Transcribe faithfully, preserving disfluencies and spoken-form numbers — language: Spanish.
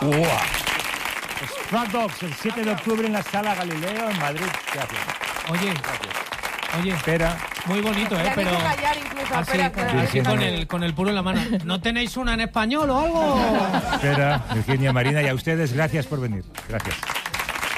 ¡Uah! Stray Dogs, el siete de octubre en la Sala Galileo, en Madrid. Gracias. Oye, Gracias. oye, Espera. muy bonito, ¿eh? Ya Pero... hay que callar incluso, Así, espera, así con el, con el puro en la mano. ¿No tenéis una en español o algo? Espera, Virginia, Marina, y a ustedes, gracias por venir. Gracias.